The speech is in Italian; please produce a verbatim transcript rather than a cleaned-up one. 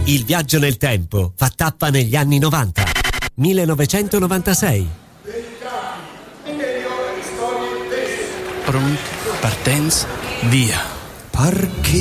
Il viaggio nel tempo fa tappa negli anni novanta. millenovecentonovantasei. Pronti, partenza, via. Perché